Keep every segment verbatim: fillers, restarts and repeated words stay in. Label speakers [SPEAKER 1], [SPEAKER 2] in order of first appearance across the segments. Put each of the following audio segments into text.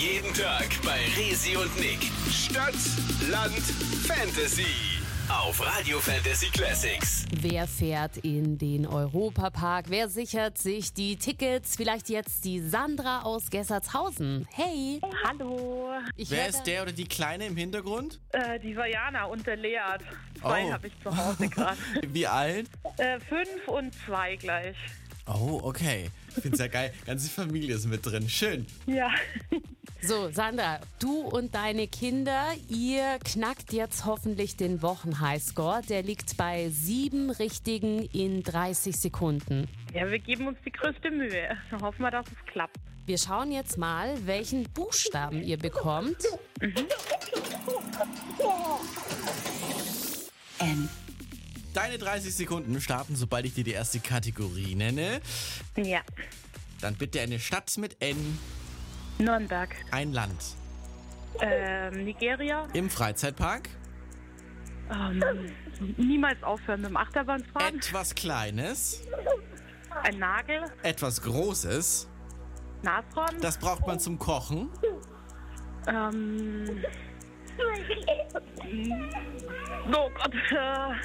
[SPEAKER 1] Jeden Tag bei Resi und Nick. Stadt, Land, Fantasy. Auf Radio Fantasy Classics.
[SPEAKER 2] Wer fährt in den Europapark? Wer sichert sich die Tickets? Vielleicht jetzt die Sandra aus Gessertshausen. Hey!
[SPEAKER 3] Hallo.
[SPEAKER 2] Ich
[SPEAKER 4] Wer
[SPEAKER 2] werde-
[SPEAKER 4] ist der oder die Kleine im Hintergrund?
[SPEAKER 3] Äh, die Vajana und der Leat. Zwei
[SPEAKER 4] Oh.
[SPEAKER 3] habe ich zu Hause gerade.
[SPEAKER 4] Wie alt?
[SPEAKER 3] äh, fünf und zwei gleich.
[SPEAKER 4] Oh, okay. Ich find's ja geil. Ganze Familie ist mit drin. Schön.
[SPEAKER 3] Ja.
[SPEAKER 2] So, Sandra, du und deine Kinder, ihr knackt jetzt hoffentlich den Wochen-Highscore. Der liegt bei sieben Richtigen in dreißig Sekunden.
[SPEAKER 3] Ja, wir geben uns die größte Mühe. Dann hoffen wir, dass es klappt.
[SPEAKER 2] Wir schauen jetzt mal, welchen Buchstaben ihr bekommt.
[SPEAKER 5] N.
[SPEAKER 4] Deine dreißig Sekunden starten, sobald ich dir die erste Kategorie nenne.
[SPEAKER 3] Ja.
[SPEAKER 4] Dann bitte eine Stadt mit N,
[SPEAKER 3] Nürnberg.
[SPEAKER 4] ein Land.
[SPEAKER 3] Ähm, Nigeria.
[SPEAKER 4] Im Freizeitpark,
[SPEAKER 3] Ähm, niemals aufhören mit dem Achterbahnfahren.
[SPEAKER 4] etwas Kleines,
[SPEAKER 3] Ein Nagel.
[SPEAKER 4] etwas Großes.
[SPEAKER 3] Nashorn.
[SPEAKER 4] Das braucht man zum Kochen.
[SPEAKER 3] Ähm. Oh Gott. Äh,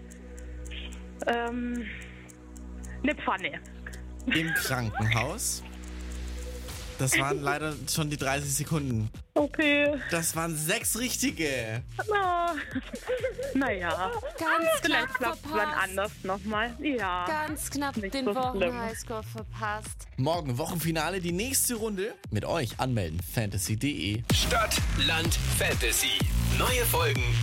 [SPEAKER 3] ähm. Eine Pfanne.
[SPEAKER 4] Im Krankenhaus. Das waren leider schon die dreißig Sekunden.
[SPEAKER 3] Okay.
[SPEAKER 4] Das waren sechs richtige.
[SPEAKER 3] Na, naja.
[SPEAKER 2] Ganz
[SPEAKER 3] Vielleicht
[SPEAKER 2] knapp
[SPEAKER 3] klappt es wann
[SPEAKER 2] verpasst.
[SPEAKER 3] anders nochmal. Ja.
[SPEAKER 2] Ganz knapp
[SPEAKER 3] Nicht
[SPEAKER 2] den
[SPEAKER 3] so schlimm.
[SPEAKER 2] Wochen-Highscore verpasst.
[SPEAKER 4] Morgen Wochenfinale, die nächste Runde. Mit euch anmelden, fantasy punkt de.
[SPEAKER 1] Stadt, Land, Fantasy. Neue Folgen